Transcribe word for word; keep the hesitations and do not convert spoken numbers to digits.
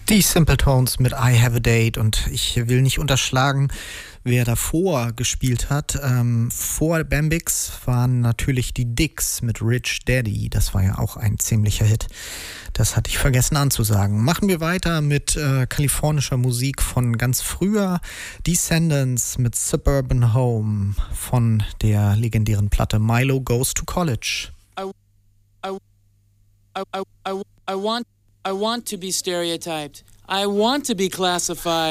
Die Simpletones mit I Have a Date, und ich will nicht unterschlagen, wer davor gespielt hat. Ähm, vor Bambix waren natürlich die Dicks mit Rich Daddy. Das war ja auch ein ziemlicher Hit. Das hatte ich vergessen anzusagen. Machen wir weiter mit äh, kalifornischer Musik von ganz früher. Descendants mit Suburban Home von der legendären Platte Milo Goes to College. I, I, I, I, I, I want I want to be stereotyped. I want to be classified.